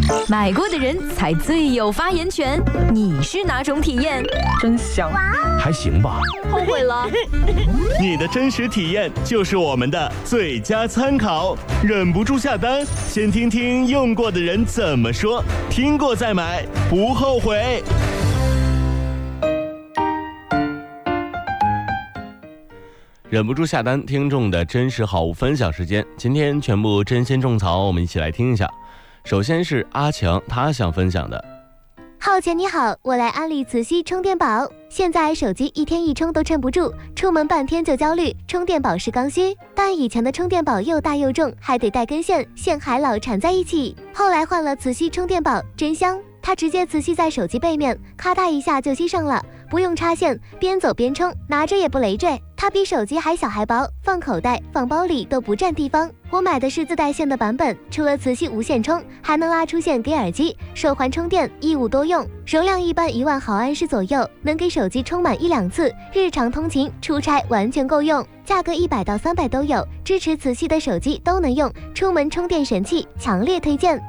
买过的人才最有发言权。你是哪种体验？ 真香， 还行吧。 后悔了。 你的真实体验就是我们的最佳参考。忍不住下单，先听听用过的人怎么说，听过再买，不后悔。忍不住下单，听众的真实好物分享时间，今天全部真鲜种草，我们一起来听一下。首先是阿强，他想分享的。 浩姐你好，我来安利磁吸充电宝。现在手机一天一充都撑不住，出门半天就焦虑，充电宝是刚需。但以前的充电宝又大又重，还得带根线，线还老缠在一起。后来换了磁吸充电宝，真香，它直接磁吸在手机背面，咔嗒一下就吸上了，不用插线，边走边充，拿着也不累赘。它比手机还小还薄，放口袋放包里都不占地方。我买的是自带线的版本，除了磁吸无线充，还能拉出线给耳机、手环充电，一物多用。容量一般1万毫安时左右，能给手机充满1-2次，日常通勤、出差完全够用。价格100到300都有，支持磁吸的手机都能用，出门充电神器，强烈推荐。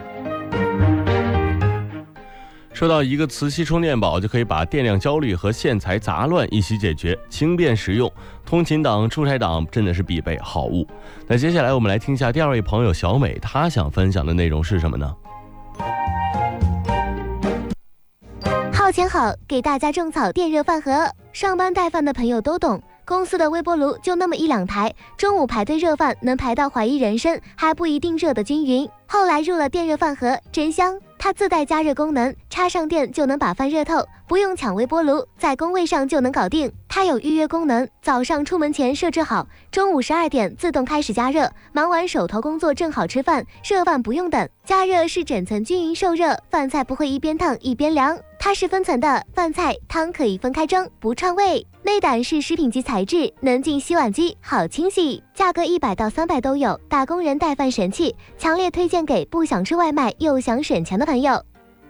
说到一个磁吸充电宝，就可以把电量焦虑和线材杂乱一起解决，轻便实用，通勤党、出差党真的是必备好物。那接下来我们来听一下第二位朋友小美，她想分享的内容是什么呢？ 浩前好，给大家种草电热饭盒，上班带饭的朋友都懂。公司的微波炉就那么1-2台，中午排队热饭能排到怀疑人生，还不一定热得均匀。后来入了电热饭盒，真香，它自带加热功能，插上电就能把饭热透，不用抢微波炉，在工位上就能搞定。它有预约功能，早上出门前设置好，中午12点自动开始加热，忙完手头工作正好吃饭，热饭不用等，加热是整层均匀受热，饭菜不会一边烫一边凉。它是分层的，饭菜汤可以分开蒸，不串味。内胆是食品级材质，能进洗碗机，好清洗。价格100到300都有，打工人带饭神器，强烈推荐给不想吃外卖又想省钱的朋友。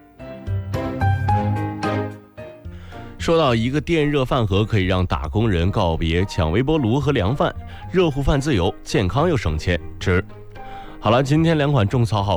说到一个电热饭盒，可以让打工人告别抢微波炉和凉饭，热乎饭自由，健康又省钱，值。好了，今天2款种草好